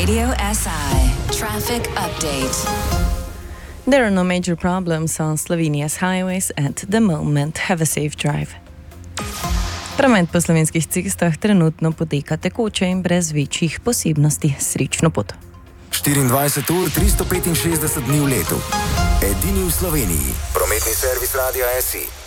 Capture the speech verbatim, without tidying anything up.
Radio S I traffic update. There are no major problems on Slovenia's highways at the moment. Have a safe drive. Promet po slovenskih cestah trenutno poteka tekoče in brez večjih posebnosti. Srečno pot. štiriindvajset ur, tristo petinšestdeset dni v letu. Edini v Sloveniji. Prometni servis Radia S I.